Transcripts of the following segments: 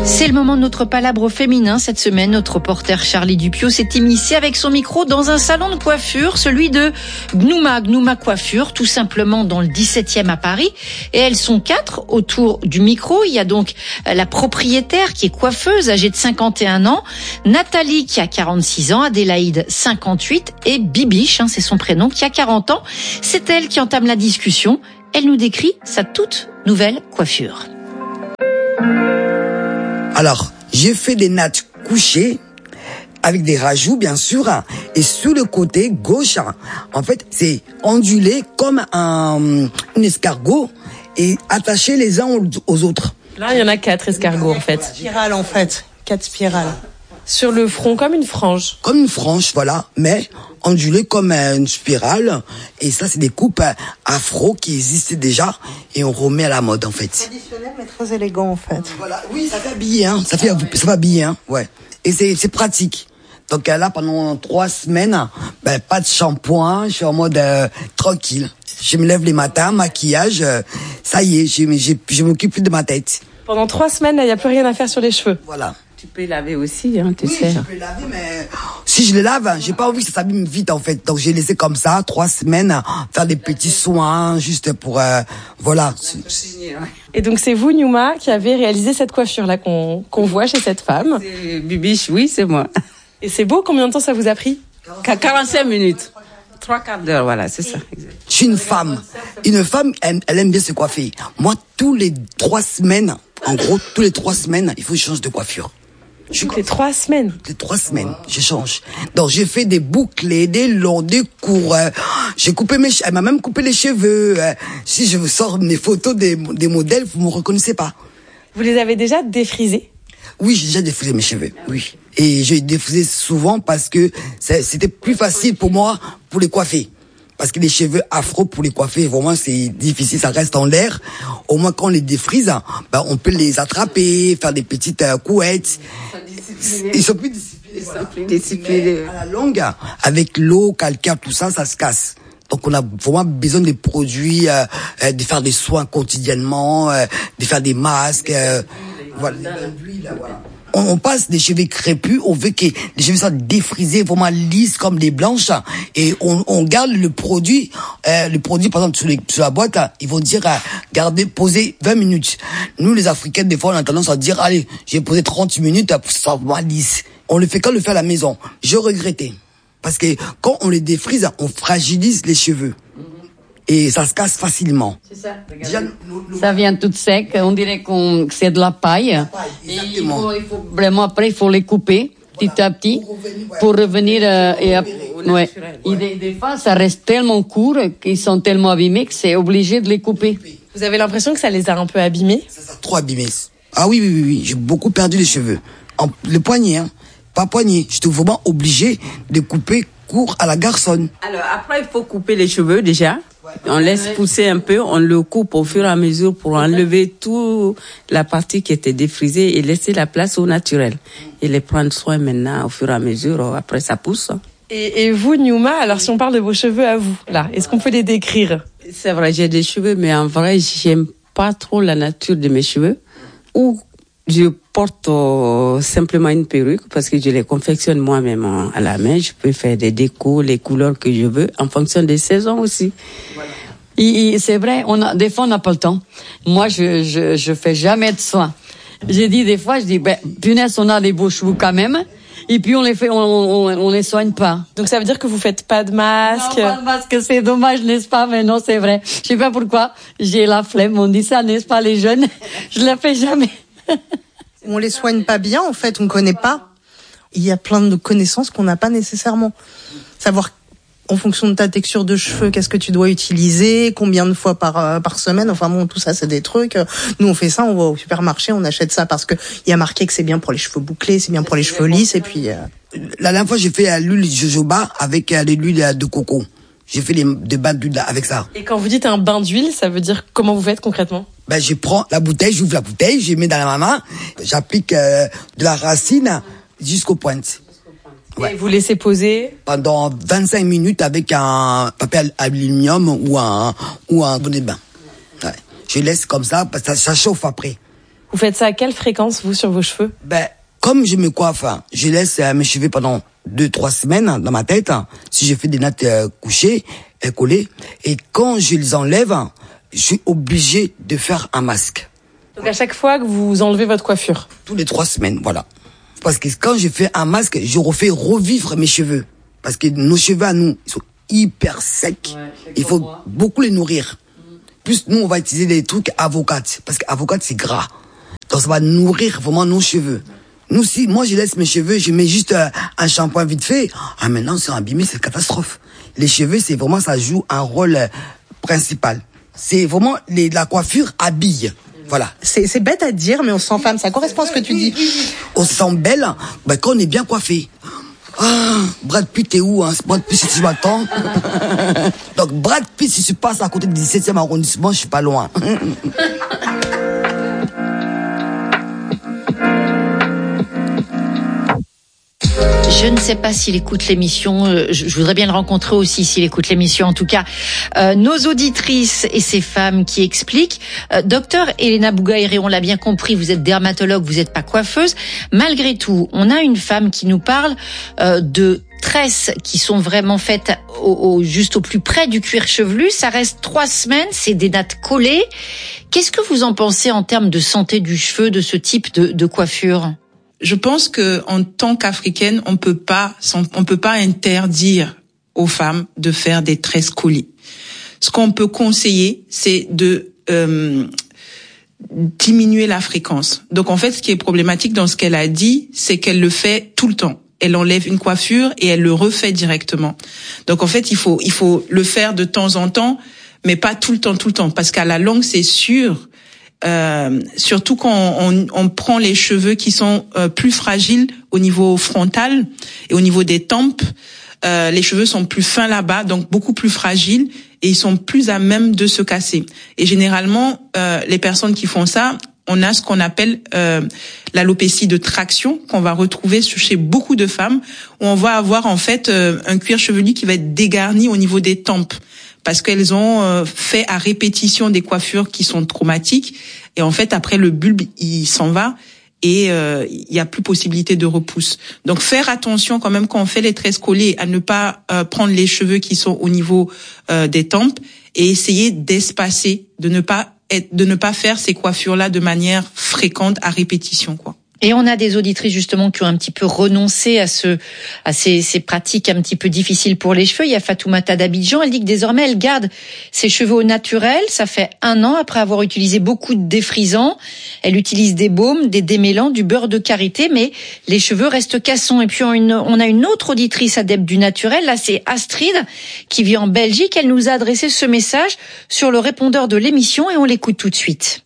C'est le moment de notre palabre féminin. Cette semaine, notre reporter Charlie Dupieux s'est immiscé avec son micro dans un salon de coiffure, celui de Gnouma Coiffure, tout simplement dans le 17e à Paris. Et elles sont 4 autour du micro. Il y a donc la propriétaire qui est coiffeuse, âgée de 51 ans, Nathalie qui a 46 ans, Adélaïde 58 et Bibiche, c'est son prénom, qui a 40 ans. C'est elle qui entame la discussion. Elle nous décrit sa toute nouvelle coiffure. Alors, j'ai fait des nattes couchées avec des rajouts, bien sûr, et sur le côté gauche, en fait, c'est ondulé comme un escargot et attaché les uns aux autres. Là, il y en a 4 escargots, en fait. Spirales, en fait. 4 spirales. Sur le front, comme une frange. Comme une frange, voilà, mais ondulé comme une spirale. Et ça, c'est des coupes afro qui existaient déjà et on remet à la mode, en fait. Traditionnel, mais très élégant, en fait. Voilà, oui, ça fait habiller, ça fait habiller, ouais. Et c'est pratique. Donc là, pendant 3 semaines, pas de shampoing, je suis en mode tranquille. Je me lève les matins, maquillage, ça y est, je m'occupe plus de ma tête. Pendant 3 semaines, il n'y a plus rien à faire sur les cheveux. Voilà. Tu peux laver aussi, tu sais. Oui, je peux laver, mais si je le lave, j'ai pas envie que ça s'abîme vite, en fait. Donc, j'ai laissé comme ça, 3 semaines, faire des petits soins, juste pour, voilà. Et donc, c'est vous, Gnouma, qui avez réalisé cette coiffure-là qu'on voit chez cette femme. C'est Bibiche, oui, c'est moi. Et c'est beau, combien de temps ça vous a pris? 45 minutes. 3/4 d'heure, voilà, c'est ça. Je suis une femme. Une femme, elle aime bien se coiffer. Moi, tous les 3 semaines, en gros, tous les 3 semaines, il faut que je change de coiffure. Toutes les 3 semaines. Toutes les 3 semaines, je change. Donc, j'ai fait des bouclés, des longs, des courts. J'ai coupé elle m'a même coupé les cheveux. Si je vous sors mes photos des modèles, vous me reconnaissez pas. Vous les avez déjà défrisés? Oui, j'ai déjà défrisé mes cheveux, oui. Et j'ai défrisé souvent parce que c'était plus facile pour moi pour les coiffer. Parce que les cheveux afro, pour les coiffer, vraiment, c'est difficile, ça reste en l'air. Au moins, quand on les défrise, on peut les attraper, faire des petites couettes. Ils sont plus disciplinés. À la longue, avec l'eau, calcaire, tout ça, ça se casse. Donc, on a vraiment besoin des produits, de faire des soins quotidiennement, de faire des masques, voilà. On passe des cheveux crépus, on veut que les cheveux soient défrisés, vraiment lisses comme des blanches, et on garde le produit, par exemple sur la boîte, ils vont dire poser 20 minutes. Nous les Africains, des fois on a tendance à dire allez, j'ai posé 30 minutes pour que ça soit vraiment lisse. On le fait quand on le fait à la maison. Je regrettais parce que quand on les défrise, on fragilise les cheveux. Et ça se casse facilement. C'est ça. Déjà, Ça vient tout sec. On dirait que c'est de la paille. Exactement. Il faut vraiment, après, il faut les couper petit à petit pour revenir ouais. Et des fois, ça reste tellement court qu'ils sont tellement abîmés que c'est obligé de les couper. Vous avez l'impression que ça les a un peu abîmés? Ça trop abîmé. Ah oui. J'ai beaucoup perdu les cheveux. Le poignet, pas poignet. J'étais vraiment obligé de couper court à la garçonne. Alors après, il faut couper les cheveux déjà. On laisse pousser un peu, on le coupe au fur et à mesure pour enlever toute la partie qui était défrisée et laisser la place au naturel. Et les prendre soin maintenant au fur et à mesure, après ça pousse. Et vous, Gnouma, alors si on parle de vos cheveux à vous, là, est-ce qu'on peut les décrire? C'est vrai, j'ai des cheveux, mais en vrai, j'aime pas trop la nature de mes cheveux. Ou je porte simplement une perruque parce que je les confectionne moi-même à la main. Je peux faire des décos, les couleurs que je veux, en fonction des saisons aussi. Voilà. Et c'est vrai, des fois on n'a pas le temps. Moi, je fais jamais de soins. J'ai dit des fois, punaise, on a des beaux cheveux quand même. Et puis on les soigne pas. Donc ça veut dire que vous faites pas de masque? Non, pas de masque, c'est dommage, n'est-ce pas? Mais non, c'est vrai. Je sais pas pourquoi. J'ai la flemme. On dit ça, n'est-ce pas, les jeunes? Je la fais jamais. On les soigne pas bien, en fait, on connaît pas. Il y a plein de connaissances qu'on n'a pas nécessairement. Savoir en fonction de ta texture de cheveux, qu'est-ce que tu dois utiliser, combien de fois par semaine. Enfin bon, tout ça, c'est des trucs. Nous, on fait ça, on va au supermarché, on achète ça parce que il y a marqué que c'est bien pour les cheveux bouclés, c'est bien pour les cheveux lisses, et puis. La dernière fois, j'ai fait l'huile de jojoba avec l'huile de coco. J'ai fait des bains d'huile avec ça. Et quand vous dites un bain d'huile, ça veut dire comment vous faites concrètement? Je prends la bouteille, j'ouvre la bouteille, je mets dans ma main, j'applique de la racine jusqu'aux pointes. Ouais. Et vous laissez poser pendant 25 minutes avec un papier aluminium ou un bonnet de bain. Ouais. Je laisse comme ça parce que ça chauffe après. Vous faites ça à quelle fréquence, vous, sur vos cheveux? Comme je me coiffe, je laisse mes cheveux pendant 2-3 semaines dans ma tête. Si je fais des nattes couchées, collées. Et quand je les enlève, je suis obligé de faire un masque. Donc à chaque fois que vous enlevez votre coiffure? Tous les 3 semaines, voilà. Parce que quand je fais un masque, je refais revivre mes cheveux. Parce que nos cheveux à nous, ils sont hyper secs. Il faut beaucoup les nourrir. Plus nous, on va utiliser des trucs avocate. Parce qu'avocate, c'est gras. Donc ça va nourrir vraiment nos cheveux. Nous, si moi je laisse mes cheveux, je mets juste un shampoing vite fait. Maintenant, c'est abîmé, c'est catastrophe. Les cheveux, c'est vraiment, ça joue un rôle principal. C'est vraiment la coiffure habille. Voilà. C'est bête à dire, mais on se sent femme. Ça correspond à ce que tu dis. On se sent belle quand on est bien coiffé. Brad Pitt, t'es où, hein? Brad Pitt, si tu m'attends. Donc, Brad Pitt, si tu passes à côté du 17e arrondissement, je suis pas loin. Je ne sais pas s'il écoute l'émission. Je voudrais bien le rencontrer aussi s'il écoute l'émission. En tout cas, nos auditrices et ces femmes qui expliquent. Docteur Elena Bougaïré, on l'a bien compris, vous êtes dermatologue, vous n'êtes pas coiffeuse. Malgré tout, on a une femme qui nous parle de tresses qui sont vraiment faites juste au plus près du cuir chevelu. Ça reste 3 semaines, c'est des nattes collées. Qu'est-ce que vous en pensez en termes de santé du cheveu, de ce type de coiffure? Je pense que en tant qu'Africaine, on peut pas interdire aux femmes de faire des tresses collées. Ce qu'on peut conseiller, c'est de diminuer la fréquence. Donc en fait, ce qui est problématique dans ce qu'elle a dit, c'est qu'elle le fait tout le temps. Elle enlève une coiffure et elle le refait directement. Donc en fait, il faut le faire de temps en temps, mais pas tout le temps, parce qu'à la longue, c'est sûr. Surtout quand on prend les cheveux qui sont plus fragiles au niveau frontal et au niveau des tempes, les cheveux sont plus fins là-bas, donc beaucoup plus fragiles et ils sont plus à même de se casser. Et généralement, les personnes qui font ça, on a ce qu'on appelle l'alopécie de traction qu'on va retrouver chez beaucoup de femmes, où on va avoir en fait un cuir chevelu qui va être dégarni au niveau des tempes. Parce qu'elles ont fait à répétition des coiffures qui sont traumatiques. Et en fait, après, le bulbe, il s'en va et il y a plus possibilité de repousse. Donc, faire attention quand même quand on fait les tresses collées à ne pas prendre les cheveux qui sont au niveau des tempes et essayer d'espacer, de ne pas faire ces coiffures-là de manière fréquente à répétition, quoi. Et on a des auditrices justement qui ont un petit peu renoncé à ces pratiques un petit peu difficiles pour les cheveux. Il y a Fatoumata d'Abidjan, elle dit que désormais elle garde ses cheveux au naturel. Ça fait 1 an après avoir utilisé beaucoup de défrisants. Elle utilise des baumes, des démêlants, du beurre de karité, mais les cheveux restent cassants. Et puis on a une autre auditrice adepte du naturel. Là, c'est Astrid qui vit en Belgique. Elle nous a adressé ce message sur le répondeur de l'émission et on l'écoute tout de suite.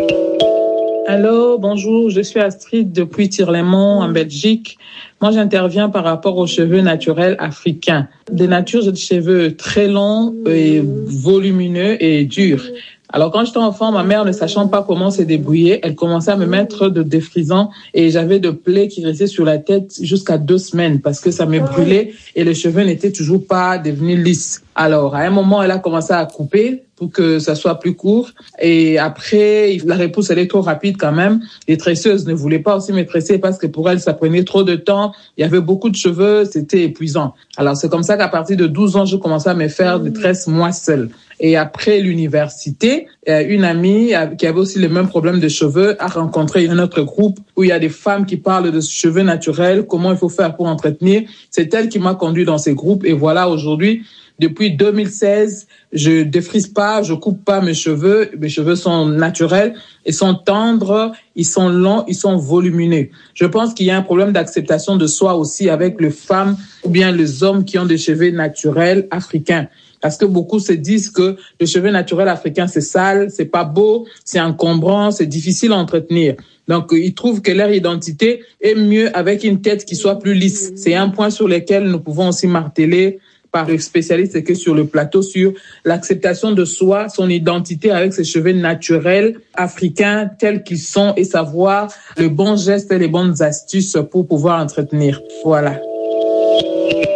Allô, bonjour, je suis Astrid depuis Tirlemont en Belgique. Moi, j'interviens par rapport aux cheveux naturels africains. De nature, j'ai des cheveux très longs et volumineux et durs. Alors, quand j'étais enfant, ma mère, ne sachant pas comment se débrouiller, elle commençait à me mettre de défrisants et j'avais de plaies qui restaient sur la tête jusqu'à 2 semaines parce que ça me brûlait et les cheveux n'étaient toujours pas devenus lisses. Alors, à un moment, elle a commencé à couper pour que ça soit plus court. Et après, la repousse, elle est trop rapide quand même. Les tresseuses ne voulaient pas aussi me tresser parce que pour elles, ça prenait trop de temps. Il y avait beaucoup de cheveux, c'était épuisant. Alors, c'est comme ça qu'à partir de 12 ans, je commençais à me faire des tresses moi seule. Et après l'université, une amie qui avait aussi le même problème de cheveux a rencontré un autre groupe où il y a des femmes qui parlent de cheveux naturels, comment il faut faire pour entretenir. C'est elle qui m'a conduit dans ces groupes. Et voilà, aujourd'hui, depuis 2016, je défrise pas, je coupe pas mes cheveux. Mes cheveux sont naturels, ils sont tendres, ils sont longs, ils sont volumineux. Je pense qu'il y a un problème d'acceptation de soi aussi avec les femmes ou bien les hommes qui ont des cheveux naturels africains. Parce que beaucoup se disent que le cheveu naturel africain, c'est sale, c'est pas beau, c'est encombrant, c'est difficile à entretenir. Donc, ils trouvent que leur identité est mieux avec une tête qui soit plus lisse. C'est un point sur lequel nous pouvons aussi marteler par les spécialistes, c'est que sur le plateau, sur l'acceptation de soi, son identité avec ses cheveux naturels africains tels qu'ils sont et savoir le bon geste et les bonnes astuces pour pouvoir entretenir. Voilà.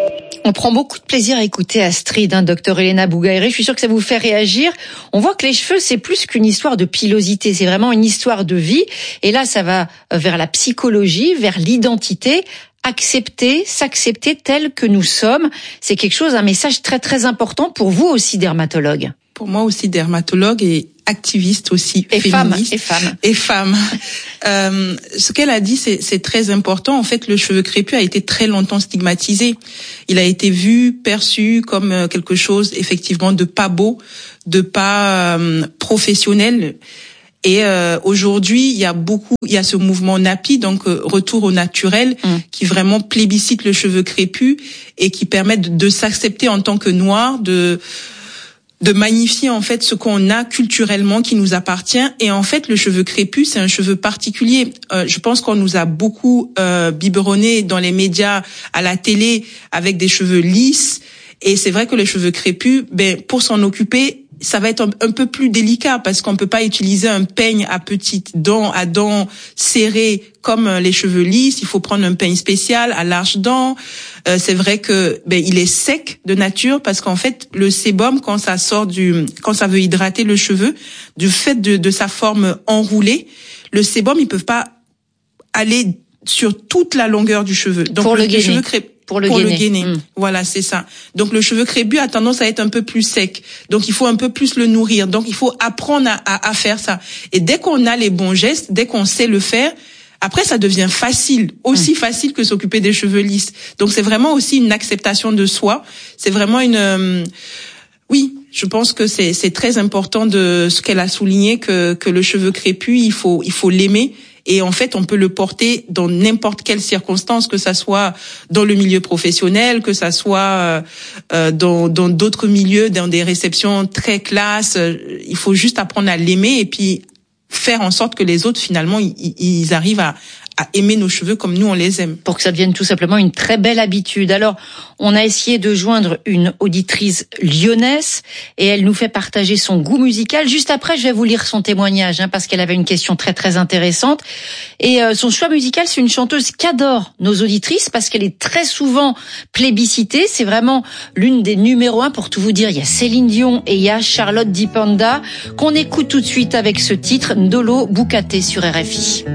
On prend beaucoup de plaisir à écouter Astrid, Dr Elena Bougaïré. Je suis sûre que ça vous fait réagir. On voit que les cheveux, c'est plus qu'une histoire de pilosité. C'est vraiment une histoire de vie. Et là, ça va vers la psychologie, vers l'identité. Accepter, s'accepter tel que nous sommes. C'est quelque chose, un message très très important pour vous aussi, dermatologue. Pour moi aussi, dermatologue et activiste aussi, et féministe. Et femme. Ce qu'elle a dit, c'est très important. En fait, le cheveu crépus a été très longtemps stigmatisé. Il a été vu, perçu comme quelque chose, effectivement, de pas beau, de pas professionnel. Et aujourd'hui, il y a ce mouvement NAPI, donc retour au naturel, qui vraiment plébiscite le cheveu crépus et qui permet de s'accepter en tant que noir, de magnifier en fait ce qu'on a culturellement qui nous appartient. Et en fait, le cheveu crépus, c'est un cheveu particulier. Je pense qu'on nous a beaucoup biberonné dans les médias, à la télé, avec des cheveux lisses. Et c'est vrai que les cheveux crépus, pour s'en occuper, ça va être un peu plus délicat parce qu'on peut pas utiliser un peigne à petites dents, à dents serrées comme les cheveux lisses. Il faut prendre un peigne spécial à larges dents. C'est vrai que il est sec de nature parce qu'en fait le sébum, quand ça veut hydrater le cheveu, du fait de sa forme enroulée, le sébum il peut pas aller sur toute la longueur du cheveu. Donc pour le cheveu pour le gainer. Voilà, c'est ça. Donc le cheveu crépus a tendance à être un peu plus sec. Donc il faut un peu plus le nourrir. Donc il faut apprendre à faire ça. Et dès qu'on a les bons gestes, dès qu'on sait le faire, après ça devient facile, aussi facile que s'occuper des cheveux lisses. Donc c'est vraiment aussi une acceptation de soi. C'est vraiment oui, je pense que c'est très important de ce qu'elle a souligné que le cheveu crépus, il faut l'aimer. Et en fait, on peut le porter dans n'importe quelle circonstance, que ça soit dans le milieu professionnel, que ça soit dans d'autres milieux, dans des réceptions très classe. Il faut juste apprendre à l'aimer et puis faire en sorte que les autres, finalement, ils arrivent à aimer nos cheveux comme nous on les aime. Pour que ça devienne tout simplement une très belle habitude. Alors, on a essayé de joindre une auditrice lyonnaise et elle nous fait partager son goût musical. Juste après, je vais vous lire son témoignage parce qu'elle avait une question très très intéressante. Et son choix musical, c'est une chanteuse qu'adorent nos auditrices parce qu'elle est très souvent plébiscitée. C'est vraiment l'une des numéros 1 pour tout vous dire. Il y a Céline Dion et il y a Charlotte Dipanda qu'on écoute tout de suite avec ce titre Ndolo Boukaté sur RFI.